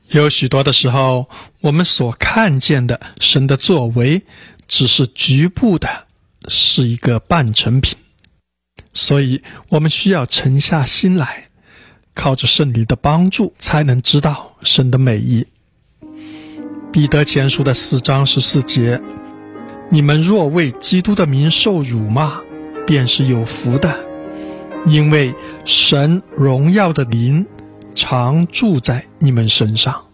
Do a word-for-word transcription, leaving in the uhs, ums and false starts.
有许多的时候，我们所看见的神的作为只是局部的，是一个半成品。所以我们需要沉下心来，靠着圣灵的帮助，才能知道神的美意。彼得前书的四章十四节，你们若为基督的名受辱骂，便是有福的，因为神荣耀的灵常住在你们身上。